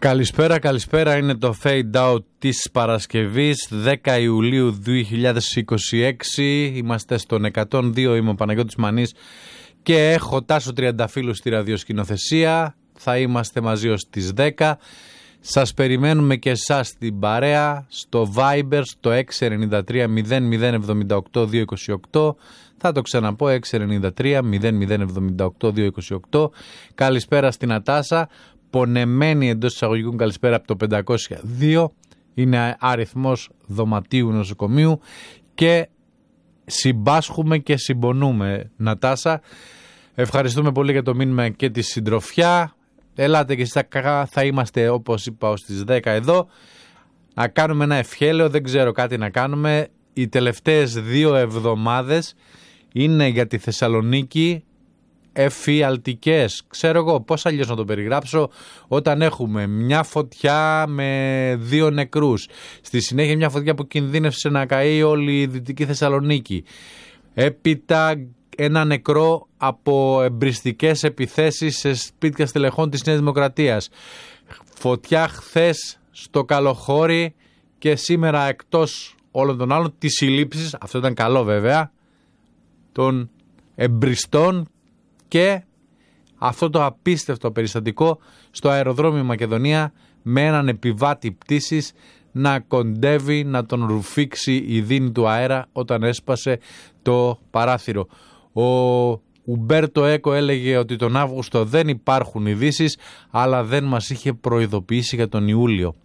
Καλησπέρα, καλησπέρα. Είναι το Fade Out της Παρασκευής 10 Ιουλίου 2026. Είμαστε στον 102, είμαι ο Παναγιώτης Μανής και έχω Τάσο Τριανταφύλου στη ραδιοσκηνοθεσία. Θα είμαστε μαζί ως τις 10. Σας περιμένουμε και εσάς στην παρέα στο Viber στο 693 0078 228. Θα το ξαναπώ, 693 0078 228. Καλησπέρα στην Ατάσα. Πονεμένη εντός εισαγωγικών καλησπέρα από το 502. Είναι αριθμός δωματίου νοσοκομείου και συμπάσχουμε και συμπονούμε. Νατάσα, ευχαριστούμε πολύ για το μήνυμα και τη συντροφιά. Ελάτε και εσείς, θα είμαστε όπως είπα ως τις 10 εδώ. Να κάνουμε ένα ευχέλαιο, δεν ξέρω κάτι να κάνουμε. Οι τελευταίες 2 εβδομάδες είναι για τη Θεσσαλονίκη εφιαλτικές. Ξέρω εγώ πώς αλλιώς να το περιγράψω, όταν έχουμε μια φωτιά με 2 νεκρούς, στη συνέχεια μια φωτιά που κινδύνευσε να καεί όλη η Δυτική Θεσσαλονίκη, έπειτα ένα νεκρό από εμπριστικές επιθέσεις σε σπίτια στελεχών της Νέας Δημοκρατίας, φωτιά χθες στο Καλοχώρι και σήμερα, εκτός όλων των άλλων, τις συλλήψεις, αυτό ήταν καλό βέβαια, των εμπριστών και αυτό το απίστευτο περιστατικό στο αεροδρόμιο Μακεδονία με έναν επιβάτη πτήσης να κοντεύει να τον ρουφήξει η δίνη του αέρα όταν έσπασε το παράθυρο. Ο Ουμπέρτο Έκο έλεγε ότι τον Αύγουστο δεν υπάρχουν ειδήσεις, αλλά δεν μας είχε προειδοποιήσει για τον Ιούλιο.